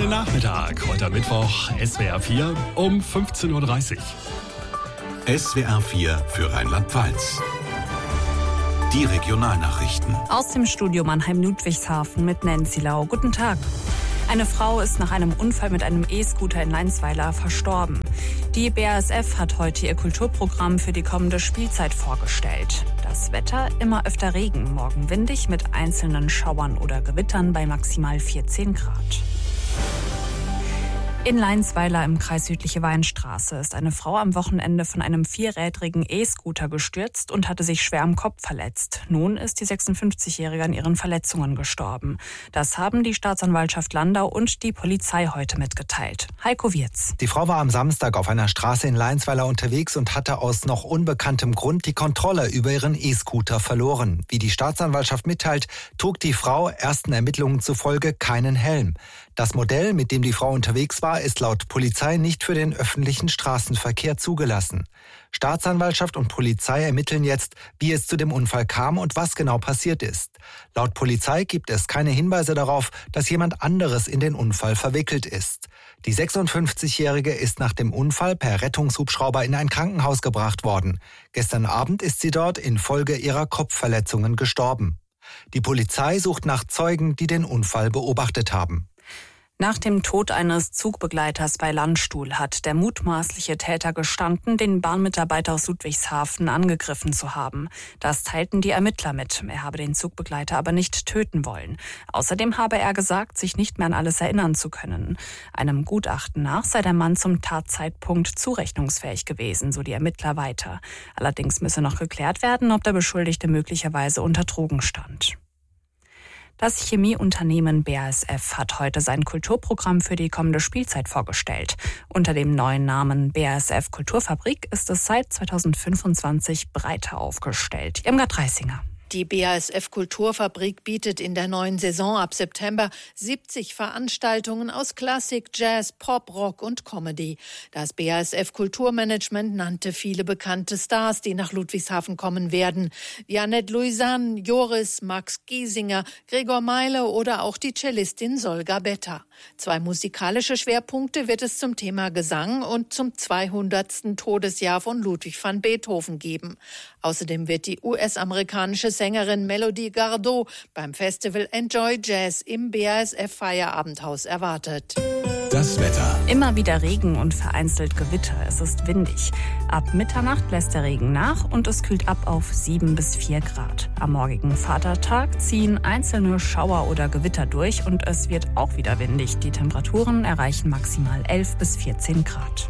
Schönen Nachmittag. Heute am Mittwoch, SWR 4 um 15.30 Uhr. SWR 4 für Rheinland-Pfalz. Die Regionalnachrichten. Aus dem Studio Mannheim-Ludwigshafen mit Nancy Lau. Guten Tag. Eine Frau ist nach einem Unfall mit einem E-Scooter in Leinsweiler verstorben. Die BASF hat heute ihr Kulturprogramm für die kommende Spielzeit vorgestellt. Das Wetter: immer öfter Regen, morgen windig mit einzelnen Schauern oder Gewittern bei maximal 14 Grad. In Leinsweiler im Kreis Südliche Weinstraße ist eine Frau am Wochenende von einem vierrädrigen E-Scooter gestürzt und hatte sich schwer am Kopf verletzt. Nun ist die 56-Jährige an ihren Verletzungen gestorben. Das haben die Staatsanwaltschaft Landau und die Polizei heute mitgeteilt. Heiko Wirz. Die Frau war am Samstag auf einer Straße in Leinsweiler unterwegs und hatte aus noch unbekanntem Grund die Kontrolle über ihren E-Scooter verloren. Wie die Staatsanwaltschaft mitteilt, trug die Frau ersten Ermittlungen zufolge keinen Helm. Das Modell, mit dem die Frau unterwegs war, ist laut Polizei nicht für den öffentlichen Straßenverkehr zugelassen. Staatsanwaltschaft und Polizei ermitteln jetzt, wie es zu dem Unfall kam und was genau passiert ist. Laut Polizei gibt es keine Hinweise darauf, dass jemand anderes in den Unfall verwickelt ist. Die 56-Jährige ist nach dem Unfall per Rettungshubschrauber in ein Krankenhaus gebracht worden. Gestern Abend ist sie dort infolge ihrer Kopfverletzungen gestorben. Die Polizei sucht nach Zeugen, die den Unfall beobachtet haben. Nach dem Tod eines Zugbegleiters bei Landstuhl hat der mutmaßliche Täter gestanden, den Bahnmitarbeiter aus Ludwigshafen angegriffen zu haben. Das teilten die Ermittler mit. Er habe den Zugbegleiter aber nicht töten wollen. Außerdem habe er gesagt, sich nicht mehr an alles erinnern zu können. Einem Gutachten nach sei der Mann zum Tatzeitpunkt zurechnungsfähig gewesen, so die Ermittler weiter. Allerdings müsse noch geklärt werden, ob der Beschuldigte möglicherweise unter Drogen stand. Das Chemieunternehmen BASF hat heute sein Kulturprogramm für die kommende Spielzeit vorgestellt. Unter dem neuen Namen BASF Kulturfabrik ist es seit 2025 breiter aufgestellt. Irmgard Reisinger. Die BASF Kulturfabrik bietet in der neuen Saison ab September 70 Veranstaltungen aus Klassik, Jazz, Pop, Rock und Comedy. Das BASF Kulturmanagement nannte viele bekannte Stars, die nach Ludwigshafen kommen werden. Wie Annette Louisanne, Joris, Max Giesinger, Gregor Meile oder auch die Cellistin Solga Betta. 2 musikalische Schwerpunkte wird es zum Thema Gesang und zum 200. Todesjahr von Ludwig van Beethoven geben. Außerdem wird die US-amerikanische Sängerin Melody Gardot beim Festival Enjoy Jazz im BASF Feierabendhaus erwartet. Das Wetter. Immer wieder Regen und vereinzelt Gewitter. Es ist windig. Ab Mitternacht lässt der Regen nach und es kühlt ab auf 7 bis 4 Grad. Am morgigen Vatertag ziehen einzelne Schauer oder Gewitter durch und es wird auch wieder windig. Die Temperaturen erreichen maximal 11 bis 14 Grad.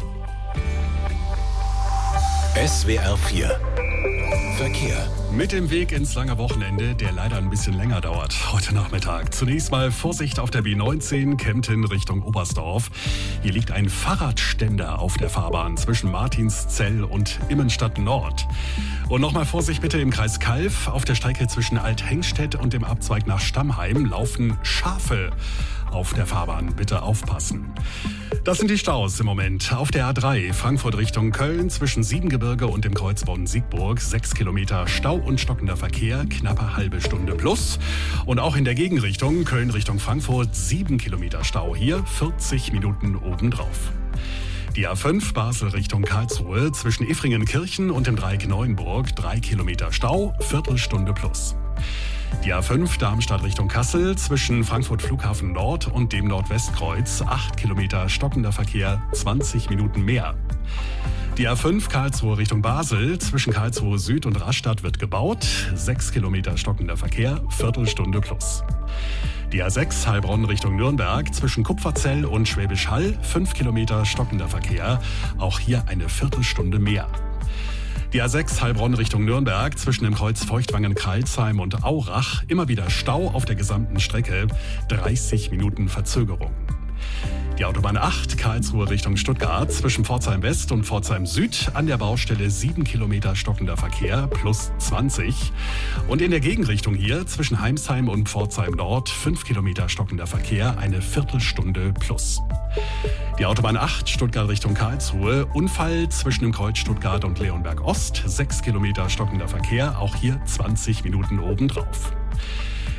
SWR 4 Verkehr. Mit dem Weg ins lange Wochenende, der leider ein bisschen länger dauert, heute Nachmittag. Zunächst mal Vorsicht auf der B19 Kempten Richtung Oberstdorf. Hier liegt ein Fahrradständer auf der Fahrbahn zwischen Martinszell und Immenstadt Nord. Und nochmal Vorsicht bitte im Kreis Calw. Auf der Strecke zwischen Althengstedt und dem Abzweig nach Stammheim laufen Schafe auf der Fahrbahn. Bitte aufpassen. Das sind die Staus im Moment. Auf der A3 Frankfurt Richtung Köln zwischen Siebengebirge und dem Kreuz Bonn-Siegburg 6 Kilometer Stau und stockender Verkehr, knappe halbe Stunde plus. Und auch in der Gegenrichtung Köln Richtung Frankfurt 7 Kilometer Stau, hier 40 Minuten obendrauf. Die A5 Basel Richtung Karlsruhe zwischen Iffringen-Kirchen und dem Dreieck Neuenburg 3 Kilometer Stau, Viertelstunde plus. Die A5 Darmstadt Richtung Kassel zwischen Frankfurt Flughafen Nord und dem Nordwestkreuz 8 Kilometer stockender Verkehr, 20 Minuten mehr. Die A5 Karlsruhe Richtung Basel zwischen Karlsruhe Süd und Rastatt wird gebaut, 6 Kilometer stockender Verkehr, Viertelstunde plus. Die A6 Heilbronn Richtung Nürnberg zwischen Kupferzell und Schwäbisch Hall 5 Kilometer stockender Verkehr, auch hier eine Viertelstunde mehr. Die A6 Heilbronn Richtung Nürnberg zwischen dem Kreuz Feuchtwangen-Kreilsheim und Aurach immer wieder Stau auf der gesamten Strecke, 30 Minuten Verzögerung. Die Autobahn 8 Karlsruhe Richtung Stuttgart zwischen Pforzheim West und Pforzheim Süd an der Baustelle 7 Kilometer stockender Verkehr plus 20. Und in der Gegenrichtung hier zwischen Heimsheim und Pforzheim Nord 5 Kilometer stockender Verkehr, eine Viertelstunde plus. Die Autobahn 8 Stuttgart Richtung Karlsruhe, Unfall zwischen dem Kreuz Stuttgart und Leonberg Ost, 6 Kilometer stockender Verkehr, auch hier 20 Minuten obendrauf.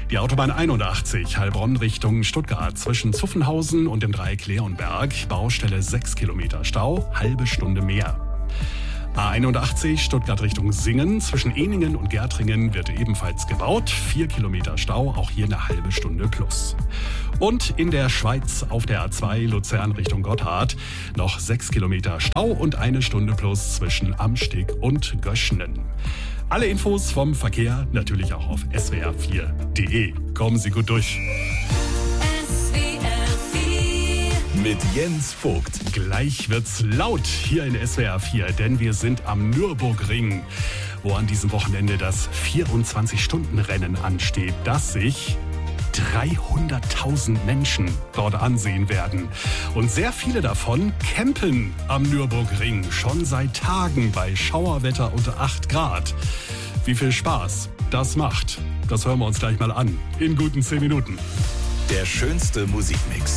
Die Autobahn 81 Heilbronn Richtung Stuttgart zwischen Zuffenhausen und dem Dreieck Leonberg. Baustelle 6 Kilometer Stau, halbe Stunde mehr. A81 Stuttgart Richtung Singen. Zwischen Ehningen und Gärtringen wird ebenfalls gebaut. 4 Kilometer Stau, auch hier eine halbe Stunde plus. Und in der Schweiz auf der A2 Luzern Richtung Gotthard noch 6 Kilometer Stau und eine Stunde plus zwischen Amstig und Göschnen. Alle Infos vom Verkehr natürlich auch auf swr4.de. Kommen Sie gut durch. Mit Jens Vogt. Gleich wird's laut hier in SWR 4, denn wir sind am Nürburgring, wo an diesem Wochenende das 24-Stunden-Rennen ansteht, das sich 300.000 Menschen dort ansehen werden. Und sehr viele davon campen am Nürburgring schon seit Tagen bei Schauerwetter unter 8 Grad. Wie viel Spaß das macht, das hören wir uns gleich mal an. In guten 10 Minuten. Der schönste Musikmix.